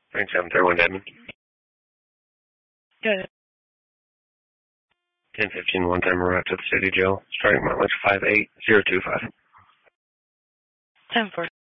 731 Dedmon. Good. 1015 one-time route to the city jail. Starting mileage 58025. 10-4.